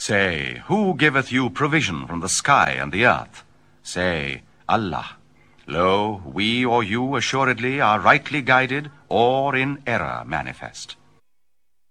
Say, who giveth you provision from the sky and the earth? Say, Allah. Lo, we or you assuredly are rightly guided or in error manifest.